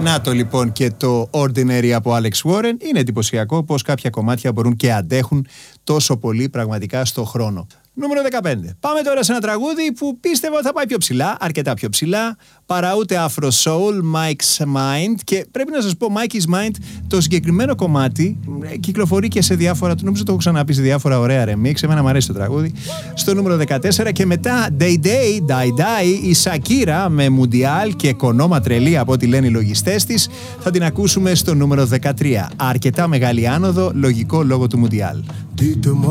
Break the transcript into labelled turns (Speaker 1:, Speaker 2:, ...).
Speaker 1: Να το λοιπόν και το Ordinary από Alex Warren. Είναι εντυπωσιακό πως κάποια κομμάτια μπορούν και αντέχουν τόσο πολύ πραγματικά στο χρόνο. Νούμερο 15. Πάμε τώρα σε ένα τραγούδι που πίστευα θα πάει πιο ψηλά, αρκετά πιο ψηλά, παρά ούτε Afro Soul, Mike's Mind. Και πρέπει να σας πω, Mike's Mind, το συγκεκριμένο κομμάτι κυκλοφορεί και σε διάφορα, νομίζω το έχω ξαναπεί, σε διάφορα ωραία remix. Εμένα μου αρέσει το τραγούδι. Στο νούμερο 14 και μετά Die Die, η Shakira με Mundial και κονόμα τρελή από ό,τι λένε οι λογιστές της. Θα την ακούσουμε στο νούμερο 13. Αρκετά μεγάλη άνοδο, λογικό λόγω του Mundial.